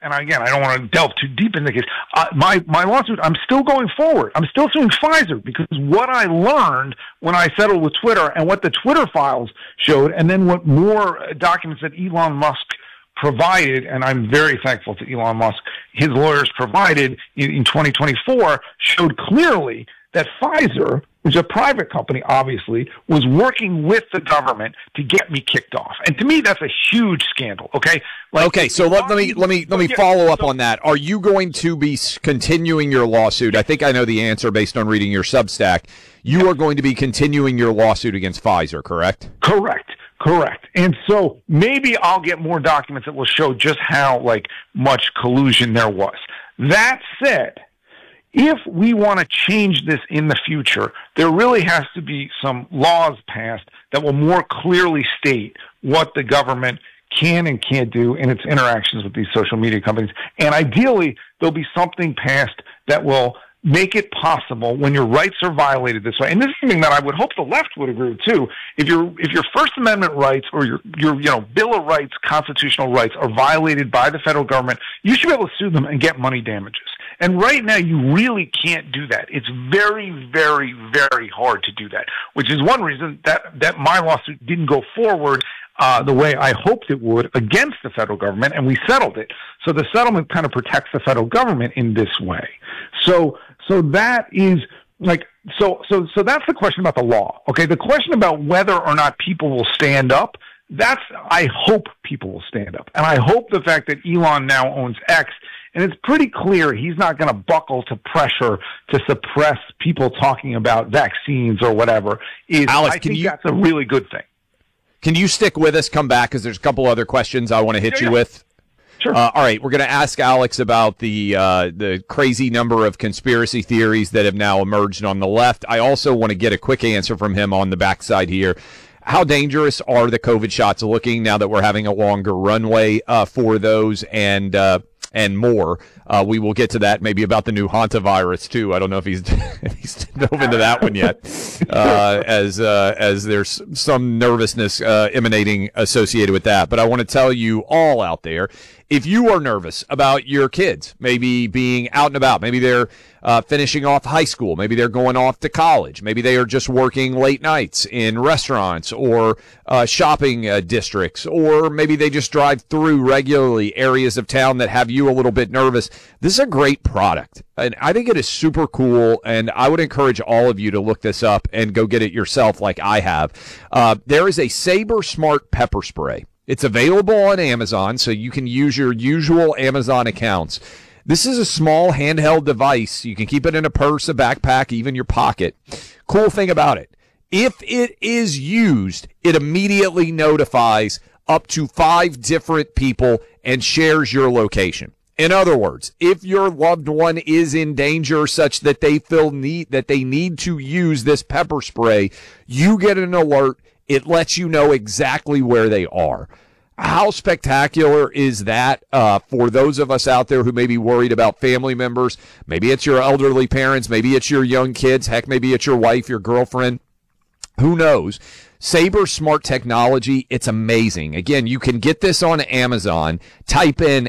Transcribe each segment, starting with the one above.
and again, I don't want to delve too deep into the case, my lawsuit, I'm still going forward. I'm still suing Pfizer because what I learned when I settled with Twitter and what the Twitter files showed, and then what more documents that Elon Musk provided, and I'm very thankful to Elon Musk, his lawyers provided in 2024, showed clearly that Pfizer, which is a private company, obviously, was working with the government to get me kicked off. And to me, that's a huge scandal, okay? Okay, so let me follow up on that. Are you going to be continuing your lawsuit? I think I know the answer based on reading your Substack. You are going to be continuing your lawsuit against Pfizer, correct? Correct. And so maybe I'll get more documents that will show just how much collusion there was. That said, if we want to change this in the future, there really has to be some laws passed that will more clearly state what the government can and can't do in its interactions with these social media companies. And ideally, there'll be something passed that will make it possible when your rights are violated this way. And this is something that I would hope the left would agree with too. If your First Amendment rights or your Bill of Rights, constitutional rights are violated by the federal government, you should be able to sue them and get money damages. And right now, you really can't do that. It's very, very, very hard to do that, which is one reason that my lawsuit didn't go forward the way I hoped it would against the federal government, and we settled it. So the settlement kind of protects the federal government in this way. So that is so that's the question about the law. Okay, the question about whether or not people will stand up, I hope people will stand up. And I hope the fact that Elon now owns X, and it's pretty clear he's not going to buckle to pressure to suppress people talking about vaccines or whatever, Alex, I think that's a really good thing. Can you stick with us, come back, because there's a couple other questions I want to hit you with. Sure. All right, we're going to ask Alex about the crazy number of conspiracy theories that have now emerged on the left. I also want to get a quick answer from him on the backside here. How dangerous are the COVID shots looking now that we're having a longer runway for those and more? We will get to that, maybe about the new hantavirus too. I don't know if he's dove into that one yet, as there's some nervousness emanating associated with that. But I want to tell you all out there, if you are nervous about your kids maybe being out and about, maybe they're finishing off high school, maybe they're going off to college, maybe they are just working late nights in restaurants or shopping districts, or maybe they just drive through regularly areas of town that have you a little bit nervous, this is a great product. And I think it is super cool, and I would encourage all of you to look this up and go get it yourself like I have. There is a Sabre Smart Pepper Spray. It's available on Amazon, so you can use your usual Amazon accounts. This is a small handheld device. You can keep it in a purse, a backpack, even your pocket. Cool thing about it, if it is used, it immediately notifies up to 5 different people and shares your location. In other words, if your loved one is in danger such that they need to use this pepper spray, you get an alert. It lets you know exactly where they are. How spectacular is that for those of us out there who may be worried about family members? Maybe it's your elderly parents. Maybe it's your young kids. Heck, maybe it's your wife, your girlfriend. Who knows? Sabre Smart Technology, it's amazing. Again, you can get this on Amazon. Type in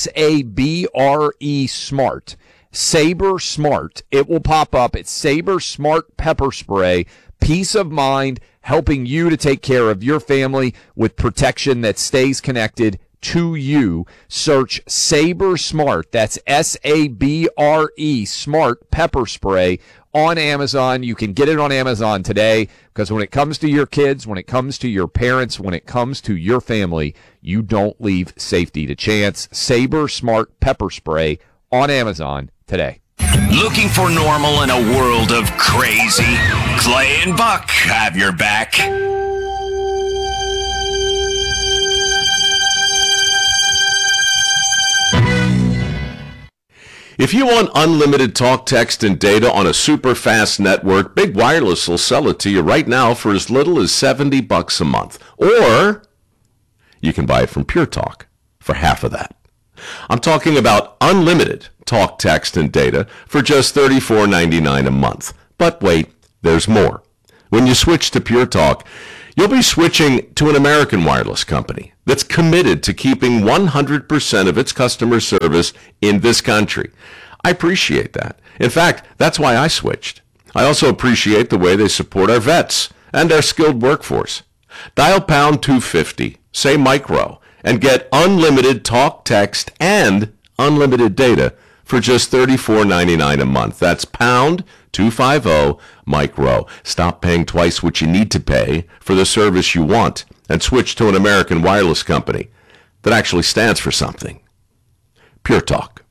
SABRE Smart. Sabre Smart. It will pop up. It's Sabre Smart Pepper Spray. Peace of mind, helping you to take care of your family with protection that stays connected to you. Search Sabre Smart. That's SABRE Smart Pepper Spray on Amazon. You can get it on Amazon today, because when it comes to your kids, when it comes to your parents, when it comes to your family, you don't leave safety to chance. Sabre Smart Pepper Spray on Amazon today. Looking for normal in a world of crazy? Clay and Buck have your back. If you want unlimited talk, text, and data on a super fast network, Big Wireless will sell it to you right now for as little as $70 a month. Or you can buy it from Pure Talk for half of that. I'm talking about unlimited talk, text, and data for just $34.99 a month. But wait, there's more. When you switch to Pure Talk, you'll be switching to an American wireless company that's committed to keeping 100% of its customer service in this country. I appreciate that. In fact, that's why I switched. I also appreciate the way they support our vets and our skilled workforce. Dial pound 250, say micro, and get unlimited talk, text, and unlimited data for just $34.99 a month. That's pound 250 micro. Stop paying twice what you need to pay for the service you want and switch to an American wireless company that actually stands for something. Pure Talk.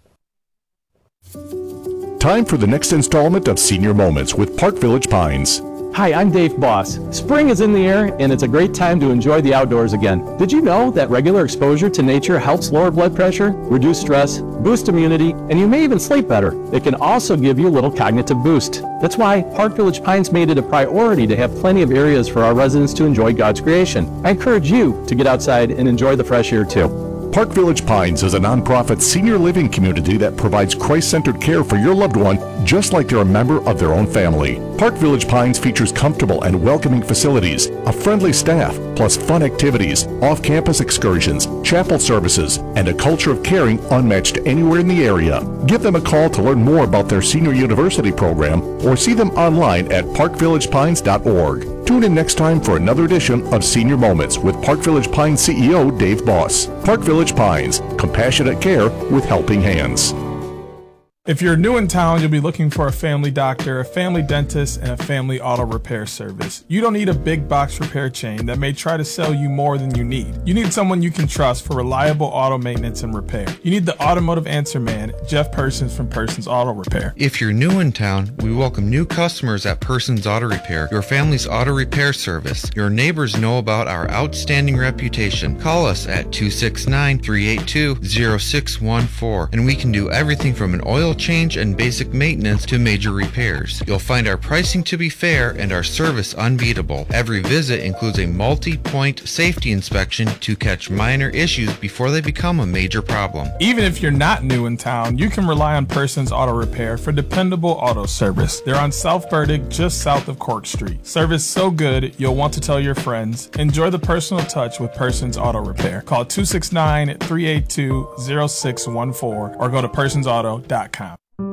Time for the next installment of Senior Moments with Park Village Pines. Hi, I'm Dave Boss. Spring is in the air, and it's a great time to enjoy the outdoors again. Did you know that regular exposure to nature helps lower blood pressure, reduce stress, boost immunity, and you may even sleep better? It can also give you a little cognitive boost. That's why Park Village Pines made it a priority to have plenty of areas for our residents to enjoy God's creation. I encourage you to get outside and enjoy the fresh air too. Park Village Pines is a nonprofit senior living community that provides Christ-centered care for your loved one, just like they're a member of their own family. Park Village Pines features comfortable and welcoming facilities, a friendly staff, plus fun activities, off-campus excursions, chapel services, and a culture of caring unmatched anywhere in the area. Give them a call to learn more about their senior university program or see them online at parkvillagepines.org. Tune in next time for another edition of Senior Moments with Park Village Pines CEO Dave Boss. Park Village Pines, compassionate care with helping hands. If you're new in town, you'll be looking for a family doctor, a family dentist, and a family auto repair service. You don't need a big box repair chain that may try to sell you more than you need. You need someone you can trust for reliable auto maintenance and repair. You need the automotive answer man, Jeff Persons from Persons Auto Repair. If you're new in town, we welcome new customers at Persons Auto Repair, your family's auto repair service. Your neighbors know about our outstanding reputation. Call us at 269-382-0614, and we can do everything from an oil change and basic maintenance to major repairs. You'll find our pricing to be fair and our service unbeatable. Every visit includes a multi-point safety inspection to catch minor issues before they become a major problem. Even if you're not new in town, you can rely on Persons Auto Repair for dependable auto service. They're on South Burdick, just south of Cork Street. Service so good, you'll want to tell your friends. Enjoy the personal touch with Persons Auto Repair. Call 269-382-0614 or go to personsauto.com.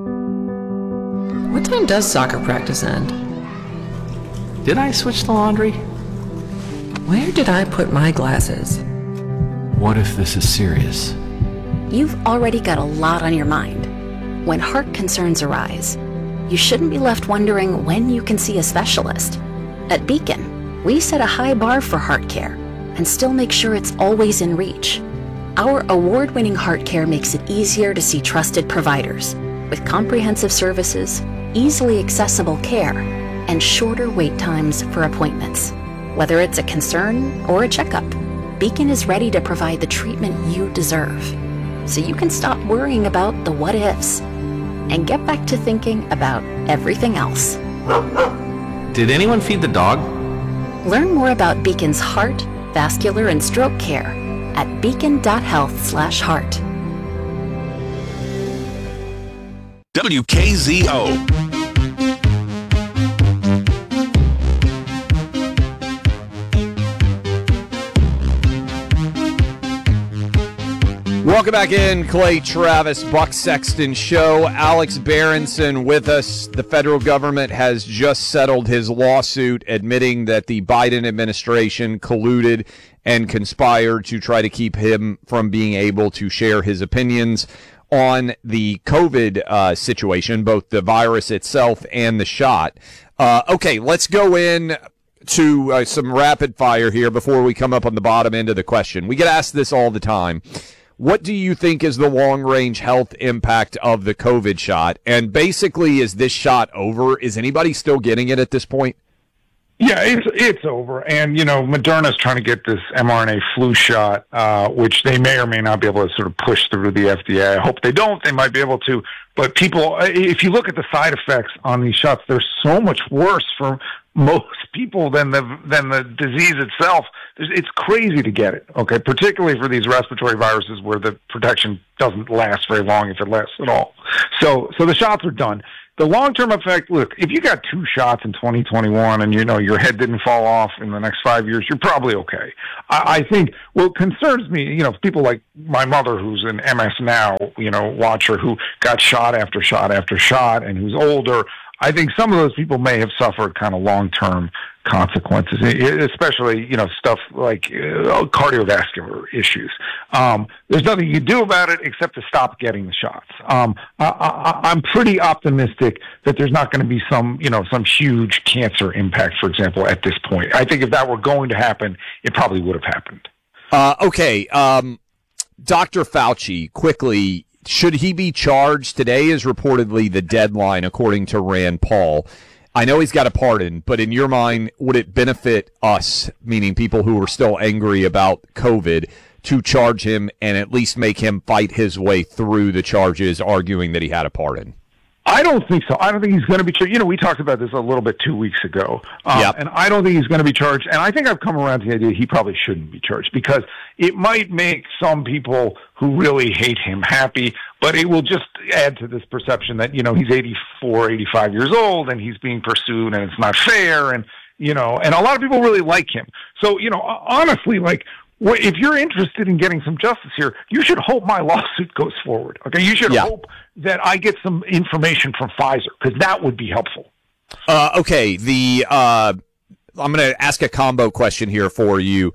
What time does soccer practice end? Did I switch the laundry? Where did I put my glasses? What if this is serious? You've already got a lot on your mind. When heart concerns arise, you shouldn't be left wondering when you can see a specialist. At Beacon, we set a high bar for heart care and still make sure it's always in reach. Our award-winning heart care makes it easier to see trusted providers with comprehensive services, easily accessible care, and shorter wait times for appointments. Whether it's a concern or a checkup, Beacon is ready to provide the treatment you deserve, so you can stop worrying about the what-ifs and get back to thinking about everything else. Did anyone feed the dog? Learn more about Beacon's heart, vascular, and stroke care at beacon.health/heart. WKZO. Welcome back in, Clay Travis, Buck Sexton Show. Alex Berenson with us. The federal government has just settled his lawsuit admitting that the Biden administration colluded and conspired to try to keep him from being able to share his opinions on the COVID situation, both the virus itself and the shot. Okay, let's go in to some rapid fire here before we come up on the bottom end of the question. We get asked this all the time. What do you think is the long-range health impact of the COVID shot? And basically, is this shot over? Is anybody still getting it at this point? Yeah, it's over. And, you know, Moderna's trying to get this mRNA flu shot, which they may or may not be able to sort of push through the FDA. I hope they don't. They might be able to. But people, if you look at the side effects on these shots, they're so much worse for most people than the disease itself. It's crazy to get it, okay, particularly for these respiratory viruses where the protection doesn't last very long, if it lasts at all. So the shots are done. the long-term effect, look, if you got 2 shots in 2021 and, your head didn't fall off in the next 5 years, you're probably okay. I think what concerns me, people like my mother who's an MS Now, watcher who got shot after shot after shot and who's older, I think some of those people may have suffered kind of long-term consequences, especially, stuff like cardiovascular issues. There's nothing you can do about it except to stop getting the shots. I'm pretty optimistic that there's not going to be some huge cancer impact, for example, at this point. I think if that were going to happen, it probably would have happened. Okay. Dr. Fauci, quickly, should he be charged? Today is reportedly the deadline, according to Rand Paul. I know he's got a pardon, but in your mind, would it benefit us, meaning people who are still angry about COVID, to charge him and at least make him fight his way through the charges, arguing that he had a pardon? I don't think so. I don't think he's going to be charged. We talked about this a little bit 2 weeks ago, and I don't think he's going to be charged. And I think I've come around to the idea he probably shouldn't be charged because it might make some people who really hate him happy, but it will just add to this perception that, he's 84, 85 years old and he's being pursued and it's not fair. And, and a lot of people really like him. So, honestly, if you're interested in getting some justice here, you should hope my lawsuit goes forward. Okay, you should hope that I get some information from Pfizer because that would be helpful. Okay, I'm going to ask a combo question here for you.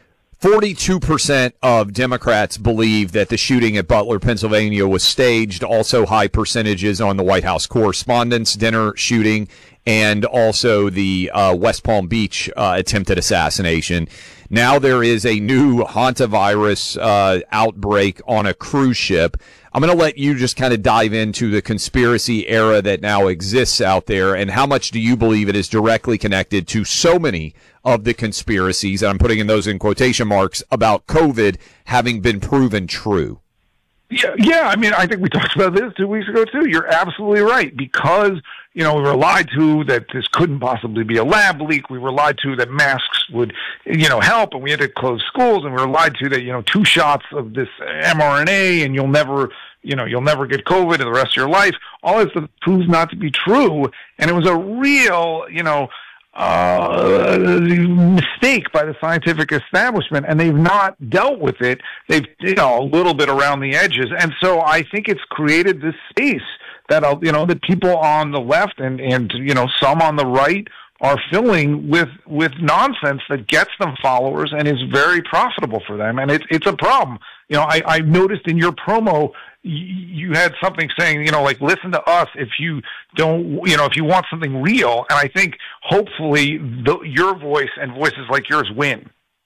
42% of Democrats believe that the shooting at Butler, Pennsylvania was staged. Also high percentages on the White House Correspondents' Dinner shooting and also the West Palm Beach attempted assassination. Now there is a new hantavirus outbreak on a cruise ship. I'm going to let you just kind of dive into the conspiracy era that now exists out there, and how much do you believe it is directly connected to so many of the conspiracies, and I'm putting in those in quotation marks, about COVID having been proven true? Yeah. I mean, I think we talked about this 2 weeks ago, too. You're absolutely right. Because, we were lied to that this couldn't possibly be a lab leak. We were lied to that masks would, help, and we had to close schools. And we were lied to that, 2 shots of this mRNA and you'll never get COVID in the rest of your life. All this stuff proves not to be true. And it was a real, mistake by the scientific establishment, and they've not dealt with it. They've, a little bit around the edges. And so I think it's created this space that, that people on the left and some on the right are filling with nonsense that gets them followers and is very profitable for them. And it's a problem. I noticed in your promo, you had something saying, listen to us if you don't, if you want something real. And I think hopefully your voice and voices like yours win.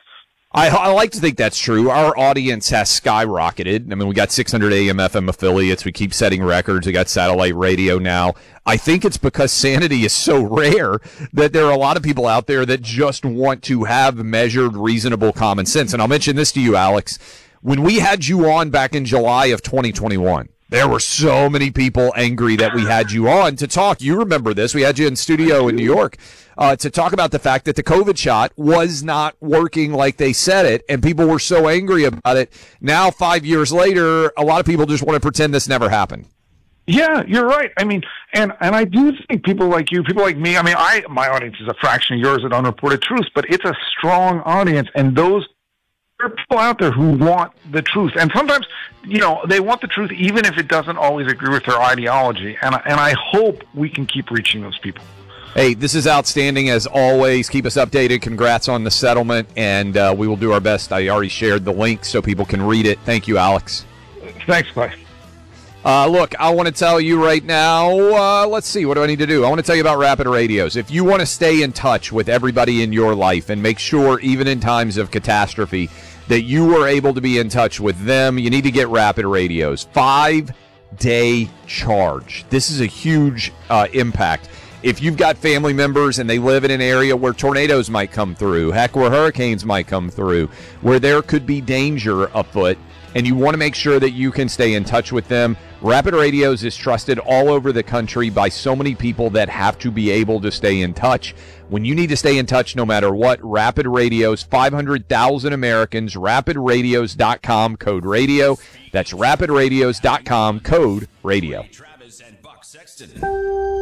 I like to think that's true. Our audience has skyrocketed. I mean, we got 600 AM FM affiliates. We keep setting records. We got satellite radio now. I think it's because sanity is so rare that there are a lot of people out there that just want to have measured, reasonable common sense. And I'll mention this to you, Alex. When we had you on back in July of 2021, there were so many people angry that we had you on to talk. You remember this. We had you in studio in New York to talk about the fact that the COVID shot was not working like they said it, and people were so angry about it. Now, 5 years later, a lot of people just want to pretend this never happened. Yeah, you're right. I mean, and I do think people like you, people like me, I mean, my audience is a fraction of yours at Unreported Truths, but it's a strong audience, and there are people out there who want the truth. And sometimes, they want the truth even if it doesn't always agree with their ideology. And I hope we can keep reaching those people. Hey, this is outstanding as always. Keep us updated. Congrats on the settlement, and we will do our best. I already shared the link so people can read it. Thank you, Alex. Thanks, Clay. Look, I want to tell you right now, let's see, what do I need to do? I want to tell you about Rapid Radios. If you want to stay in touch with everybody in your life and make sure, even in times of catastrophe, that you are able to be in touch with them, you need to get Rapid Radios. 5-day charge. This is a huge impact. If you've got family members and they live in an area where tornadoes might come through, heck, where hurricanes might come through, where there could be danger afoot, and you want to make sure that you can stay in touch with them, Rapid Radios is trusted all over the country by so many people that have to be able to stay in touch. When you need to stay in touch no matter what, Rapid Radios, 500,000 Americans, rapidradios.com, code radio. That's rapidradios.com, code radio. Sexton.